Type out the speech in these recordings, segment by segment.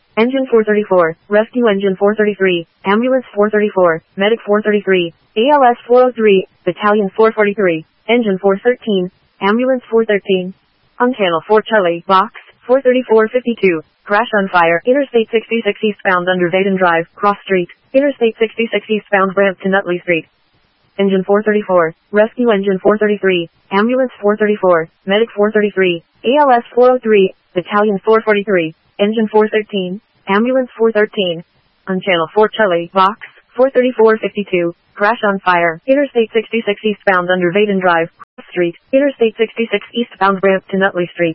Engine 434, Rescue Engine 433, Ambulance 434, Medic 433, ALS 403, Battalion 443, Engine 413, Ambulance 413. On Channel 4 Charlie, Box 43452, crash on fire, Interstate 66 eastbound under Vaden Drive, Cross Street, Interstate 66 eastbound ramp to Nutley Street. Engine 434, Rescue Engine 433, Ambulance 434, Medic 433, ALS 403, Battalion 443, Engine 413, Ambulance 413. On Channel 4 Charlie, Box 43452, crash on fire, Interstate 66 eastbound under Vaden Drive, Cross Street, Interstate 66 eastbound ramp to Nutley Street.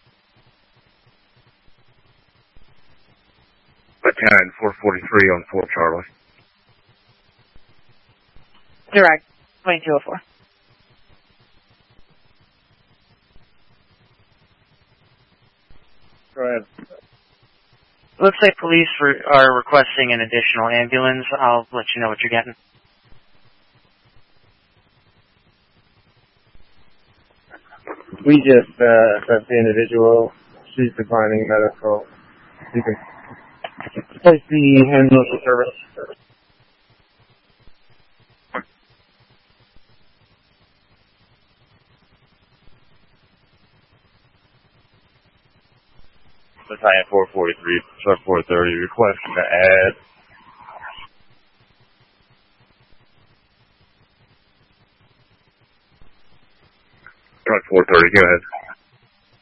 Battalion 443 on 4 Charlie. Direct, 2204. Go ahead. Looks like police are requesting an additional ambulance. I'll let you know what you're getting. We just sent the individual. She's declining medical. You can place the ambulance service. Battalion 443, truck 430, requesting to add truck 430, go ahead.